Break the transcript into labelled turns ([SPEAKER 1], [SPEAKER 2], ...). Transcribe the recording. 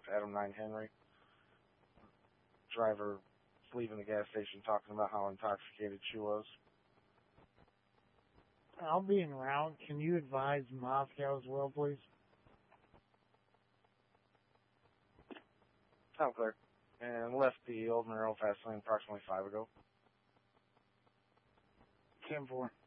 [SPEAKER 1] Adam 9 Henry. Driver leaving the gas station talking about how intoxicated she was.
[SPEAKER 2] I'll be en route. Can you advise Moscow as well, please?
[SPEAKER 1] Sound clear. And left the Old Monroe fast lane approximately 5 ago.
[SPEAKER 2] 10-4.